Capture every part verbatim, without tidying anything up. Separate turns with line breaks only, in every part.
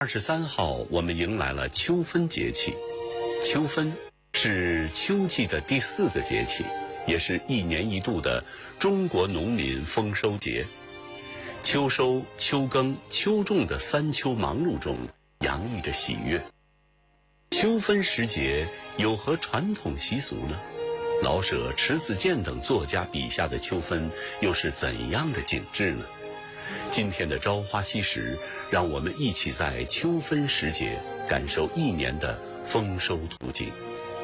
二十三号，我们迎来了秋分节气。秋分是秋季的第四个节气，也是一年一度的中国农民丰收节。秋收、秋耕、秋种的三秋忙碌中，洋溢着喜悦。秋分时节有何传统习俗呢？老舍、迟子建等作家笔下的秋分又是怎样的景致呢？今天的朝花夕拾，让我们一起在秋分时节感受一年的丰收图景。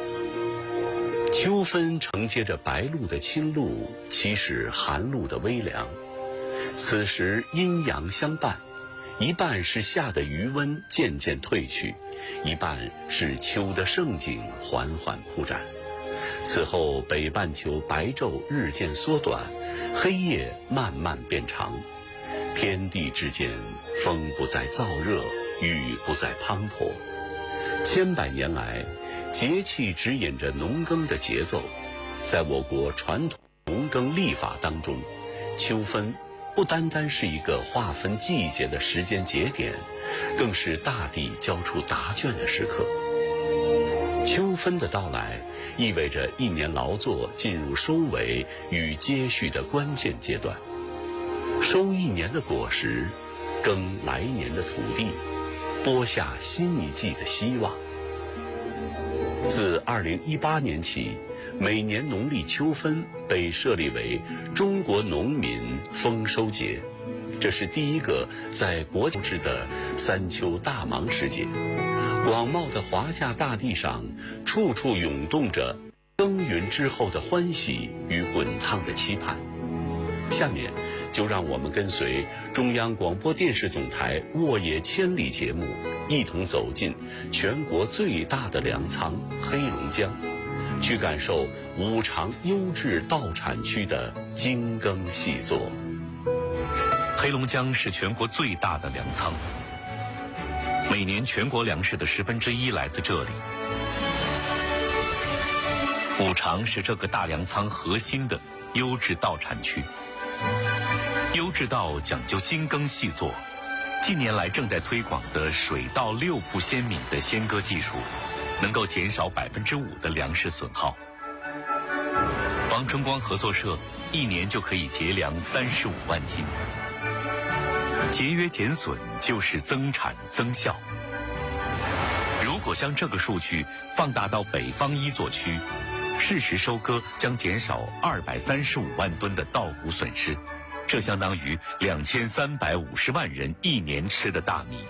秋分承接着白露的清露，驱使寒露的微凉。此时阴阳相伴，一半是夏的余温渐渐退去，一半是秋的盛景缓缓铺展。此后北半球白昼日渐缩短，黑夜慢慢变长，天地之间风不再燥热，雨不再滂沱。千百年来，节气指引着农耕的节奏。在我国传统农耕历法当中，秋分不单单是一个划分季节的时间节点，更是大地交出答卷的时刻。秋分的到来，意味着一年劳作进入收尾与接续的关键阶段。收一年的果实，耕来年的土地，播下新一季的希望。自二零一八年起，每年农历秋分被设立为中国农民丰收节，这是第一个在国际制的三秋大忙时节。广袤的华夏大地上，处处涌动着耕耘之后的欢喜与滚烫的期盼。下面就让我们跟随中央广播电视总台《沃野千里》节目，一同走进全国最大的粮仓黑龙江，去感受五常优质稻产区的精耕细作。
黑龙江是全国最大的粮仓，每年全国粮食的十分之一来自这里。五常是这个大粮仓核心的优质稻产区。优质稻讲究精耕细作，近年来正在推广的水稻六步鲜米的鲜割技术，能够减少百分之五的粮食损耗。王春光合作社一年就可以节粮三十五万斤。节约减损就是增产增效。如果将这个数据放大到北方一作区，适时收割将减少二百三十五万吨的稻谷损失，这相当于两千三百五十万人一年吃的大米。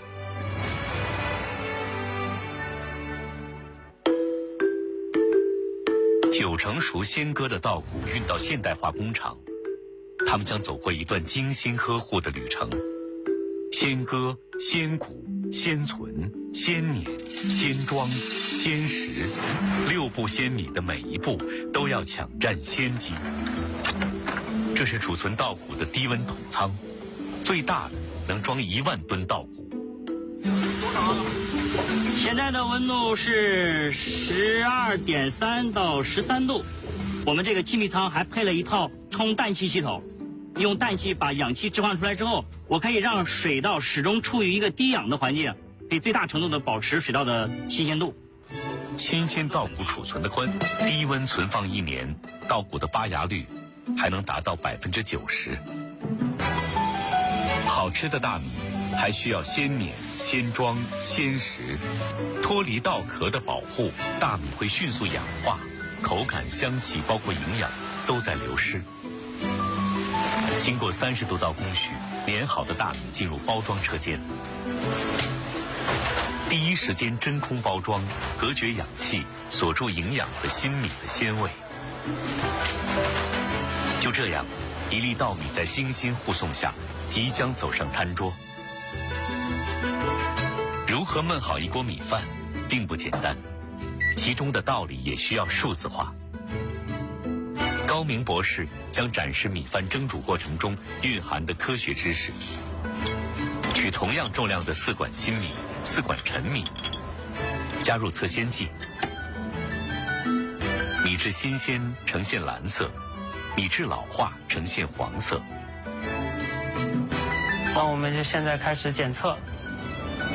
九成熟鲜割的稻谷运到现代化工厂，他们将走过一段精心呵护的旅程。鲜割、鲜谷、鲜存、鲜碾、鲜装、鲜食，六步鲜米的每一步都要抢占先机。这是储存稻谷的低温桶仓，最大的能装一万吨稻谷。
多少？现在的温度是十二点三到十三度。我们这个气密仓还配了一套充氮气系统，用氮气把氧气置换出来之后，我可以让水稻始终处于一个低氧的环境，可以最大程度的保持水稻的新鲜度。
新鲜稻谷储存的宽，低温存放一年，稻谷的发芽率还能达到百分之九十。好吃的大米还需要先碾、先装、先食，脱离稻壳的保护，大米会迅速氧化，口感、香气包括营养都在流失。经过三十多道工序，碾好的大米进入包装车间，第一时间真空包装，隔绝氧气，锁住营养和新米的鲜味。就这样，一粒稻米在精心护送下，即将走上餐桌。如何焖好一锅米饭，并不简单，其中的道理也需要数字化。高明博士将展示米饭蒸煮过程中蕴含的科学知识。取同样重量的四管新米、四管陈米，加入测鲜剂，米质新鲜呈现蓝色，米质老化呈现黄色。
那我们就现在开始检测。